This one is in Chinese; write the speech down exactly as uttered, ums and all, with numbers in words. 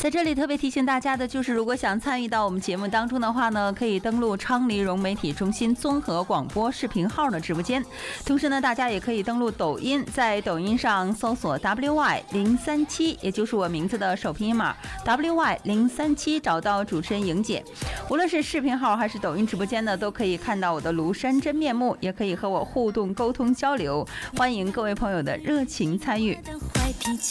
在这里特别提醒大家的就是，如果想参与到我们节目当中的话呢，可以登录昌黎融媒体中心综合广播视频号的直播间。同时呢，大家也可以登录抖音，在抖音上搜索 W Y 零三七，也就是我名字的首拼音码 W Y 零三七，找到主持人莹姐。无论是视频号还是抖音直播间呢，都可以看到我的庐山真面目，也可以和我互动沟通交流。欢迎各位朋友的热情参与。